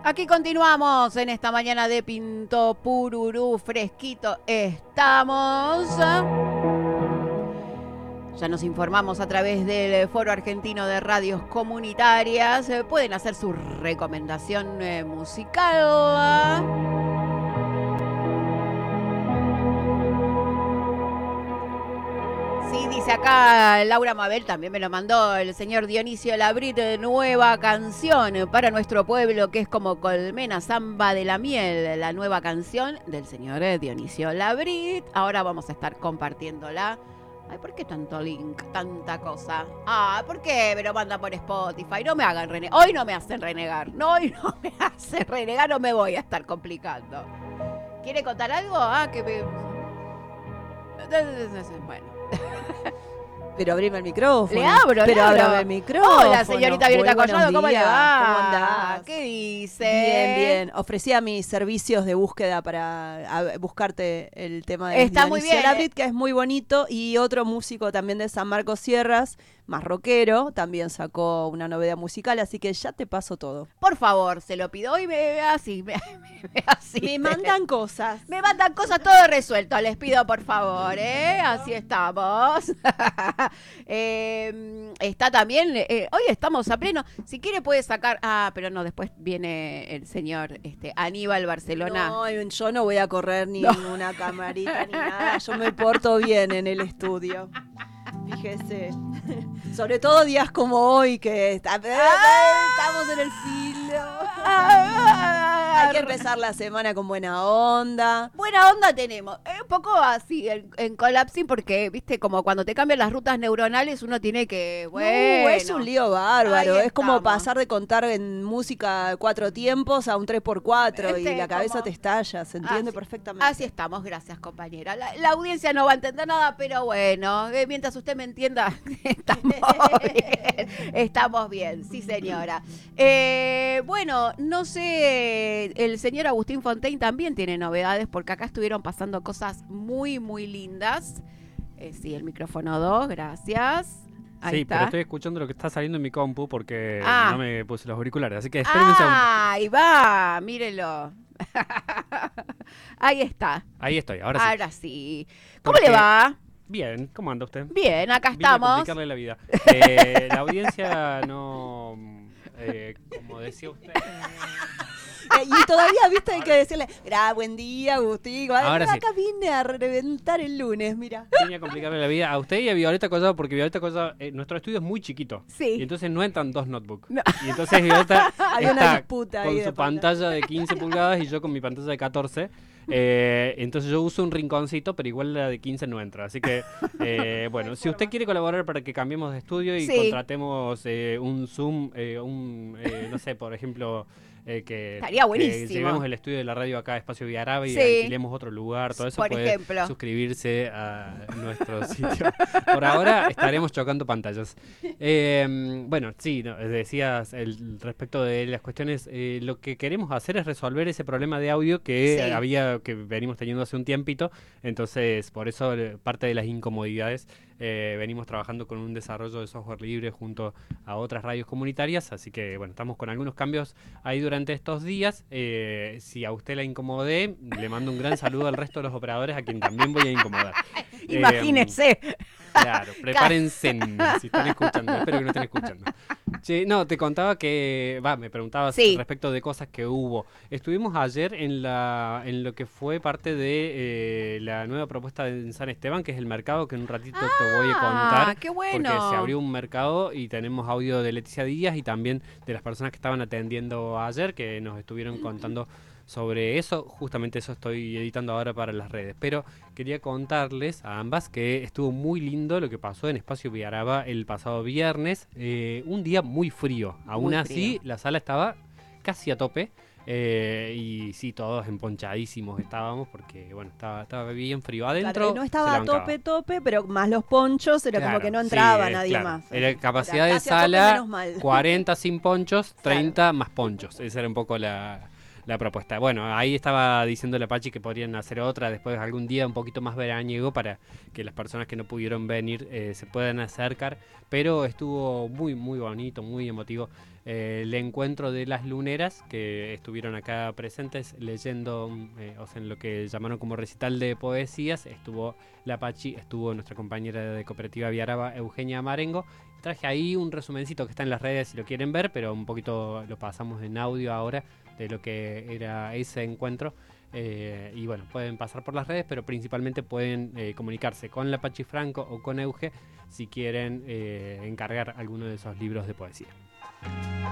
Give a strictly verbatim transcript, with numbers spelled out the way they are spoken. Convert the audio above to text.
Aquí continuamos en esta mañana de Pinto Pururú, fresquito estamos. Ya nos informamos a través del Foro Argentino de Radios Comunitarias. Pueden hacer su recomendación musical. Sí, dice acá Laura Mabel, también me lo mandó el señor Dionisio Labrit, nueva canción para nuestro pueblo que es como Colmena Zamba de la Miel, la nueva canción del señor Dionisio Labrit. Ahora vamos a estar compartiéndola. Ay, ¿por qué tanto link, tanta cosa? Ah, ¿por qué me lo mandan por Spotify? No me hagan renegar. Hoy no me hacen renegar. No, hoy no me hacen renegar, no me voy a estar complicando. ¿Quiere contar algo? Ah, que me... Bueno. Pero abrime el micrófono. Le abro, Pero le abro. Ábrame el micrófono. Hola, señorita Violeta Collado, ¿cómo le va? ¿Cómo andás? ¿Qué dice? Bien, bien. Ofrecía mis servicios de búsqueda para a, buscarte el tema de Está muy bien. Labrit, que es muy bonito, y otro músico también de San Marcos Sierras, más rockero, también sacó una novedad musical, así que ya te paso todo. Por favor, se lo pido hoy, me ve así, me, me, así. Me mandan cosas. Me mandan cosas, todo resuelto, les pido por favor, ¿eh? Así estamos. eh, está también, eh, hoy estamos a pleno, si quiere puede sacar, ah, pero no, después viene el señor este, Aníbal Barcelona. No, yo no voy a correr ni no. una camarita ni nada, yo me porto bien en el estudio. Fíjese, sobre todo días como hoy que está, ¡ah! Estamos en el filo. ¡Ah! Hay que empezar la semana con buena onda. Buena onda tenemos, eh, un poco así en, en colapsing porque, viste, como cuando te cambian las rutas neuronales uno tiene que, bueno. No, es un lío bárbaro, Ahí es como estamos. pasar de contar en música cuatro tiempos a un tres por cuatro este, y la cabeza como... te estalla, se entiende así, perfectamente. Así estamos, gracias compañera. La, la audiencia no va a entender nada, pero bueno, eh, mientras usted me entienda, estamos bien, estamos bien, sí señora. Eh, bueno, no sé, el señor Agustín Fontaine también tiene novedades porque acá estuvieron pasando cosas muy, muy lindas. Eh, sí, el micrófono dos, gracias. Ahí sí, está. pero estoy escuchando lo que está saliendo en mi compu porque ah. no me puse los auriculares, así que espérenme un segundo. Ah, ahí va, mírelo. Ahí está. Ahí estoy, ahora sí. Ahora sí. ¿Cómo Porque... le va? Bien, ¿cómo anda usted? Bien, acá Vine a estamos. complicarle la vida. Eh, la audiencia no, eh, como decía usted... Y todavía, viste, hay que decirle, gra, buen día, Agustín. Ahora acá sí. vine a reventar el lunes, mira. Vine a complicarle la vida a usted y a Violeta Collado, porque Violeta Collado, eh, nuestro estudio es muy chiquito. Sí. Y entonces no entran dos notebooks. No. Y entonces Violeta Había una está disputa con ahí su de pantalla de quince pulgadas y yo con mi pantalla de catorce. Eh, entonces yo uso un rinconcito, pero igual la de quince no entra. Así que, eh, bueno, si usted quiere colaborar para que cambiemos de estudio y sí. contratemos eh, un Zoom, eh, un, eh, no sé, por ejemplo... Eh, que, estaría buenísimo. Que llevemos el estudio de la radio acá a Espacio Villaraba y sí. alquilemos otro lugar, todo eso por puede ejemplo. suscribirse a nuestro sitio. Por ahora estaremos chocando pantallas. Eh, bueno, sí, no, decías el, respecto de las cuestiones, eh, lo que queremos hacer es resolver ese problema de audio que sí. había, que venimos teniendo hace un tiempito, entonces por eso parte de las incomodidades. Eh, venimos trabajando con un desarrollo de software libre junto a otras radios comunitarias, así que bueno, estamos con algunos cambios ahí durante estos días. Eh, si a usted la incomodé, le mando un gran saludo al resto de los operadores a quien también voy a incomodar. Imagínese. Eh, claro, prepárense si están escuchando, espero que no estén escuchando. Che, no, te contaba que, va, me preguntabas sí. respecto de cosas que hubo. Estuvimos ayer en la en lo que fue parte de eh, la nueva propuesta de San Esteban, que es el mercado, que en un ratito ah, te voy a contar. Qué bueno. Porque se abrió un mercado y tenemos audio de Leticia Díaz y también de las personas que estaban atendiendo ayer, que nos estuvieron contando sobre eso. Justamente eso estoy editando ahora para las redes. Pero quería contarles a ambas que estuvo muy lindo lo que pasó en Espacio Villaraba el pasado viernes. Eh, un día muy frío. Aún muy así, frío. La sala estaba casi a tope. Eh, y sí, todos emponchadísimos estábamos porque, bueno, estaba, estaba bien frío adentro. Claro, no estaba a tope, tope, pero más los ponchos, era claro, como que no entraba sí, nadie claro. más. Era capacidad era de sala, tope, cuarenta sin ponchos, treinta claro. más ponchos. Esa era un poco la... la propuesta. Bueno, ahí estaba diciendo la Pachi que podrían hacer otra después algún día un poquito más veraniego para que las personas que no pudieron venir eh, se puedan acercar, pero estuvo muy muy bonito, muy emotivo eh, el encuentro de las luneras que estuvieron acá presentes leyendo, eh, o sea, en lo que llamaron como recital de poesías. Estuvo la Pachi, estuvo nuestra compañera de Cooperativa Viaraba, Eugenia Marengo. Traje ahí un resumencito que está en las redes si lo quieren ver, pero un poquito lo pasamos en audio ahora de lo que era ese encuentro. Eh, y bueno, pueden pasar por las redes, pero principalmente pueden eh, comunicarse con la Pachi Franco o con Euge si quieren eh, encargar alguno de esos libros de poesía.